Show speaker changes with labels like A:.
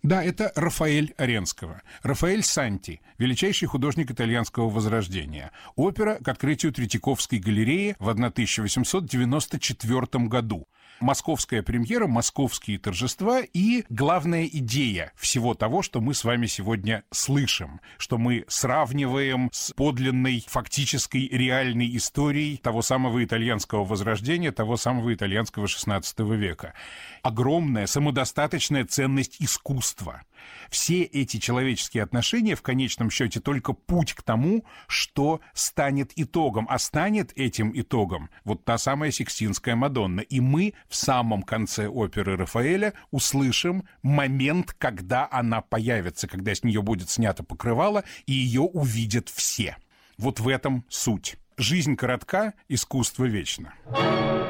A: Да, это Рафаэль Аренского. Рафаэль Санти, величайший художник итальянского возрождения. Опера к открытию Третьяковской галереи в 1894 году. Московская премьера, московские торжества и главная идея всего того, что мы с вами сегодня слышим, что мы сравниваем с подлинной, фактической, реальной историей того самого итальянского возрождения, того самого итальянского XVI века. Огромная самодостаточная ценность искусства. Все эти человеческие отношения, в конечном счете, только путь к тому, что станет итогом. А станет этим итогом вот та самая Сикстинская Мадонна. И мы в самом конце оперы Рафаэля услышим момент, когда она появится, когда с нее будет снято покрывало, и ее увидят все. Вот в этом суть. Жизнь коротка, искусство вечно.